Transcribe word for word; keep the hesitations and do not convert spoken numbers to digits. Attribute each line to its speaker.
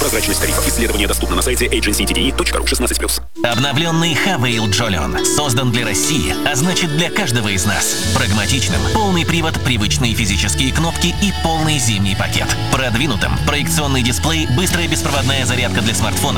Speaker 1: Прозрачность тарифов. Исследование доступно на сайте эйдженси ти ди и точка ру. шестнадцать плюс.
Speaker 2: Обновленный Хавейл Джолион создан для России, а значит для каждого из нас. Прагматичным, полный привод, привычные физические кнопки и полный зимний пакет. Продвинутым проекционный дисплей, быстрая беспроводная зарядка для смартфона.